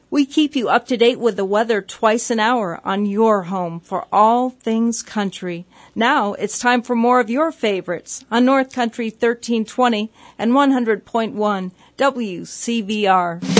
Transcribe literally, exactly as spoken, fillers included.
We keep you up to date with the weather twice an hour on your home for all things country. Now it's time for more of your favorites on North Country thirteen twenty and one hundred point one W C V R.